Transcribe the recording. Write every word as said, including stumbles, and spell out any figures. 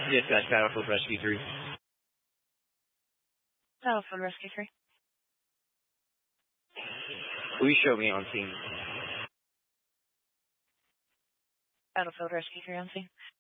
Dispatch Battlefield Rescue three. Battlefield Rescue three. Please show me on scene. Battlefield Rescue three on scene.